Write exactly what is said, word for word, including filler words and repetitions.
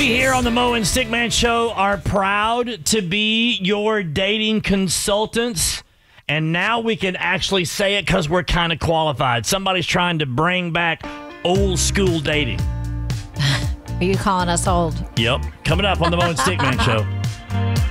We here on the Mo and Stickman Show are proud to be your dating consultants. And now we can actually say it because we're kind of qualified. Somebody's trying to bring back old school dating. Are you calling us old? Yep. Coming up on the Mo and Stickman Show.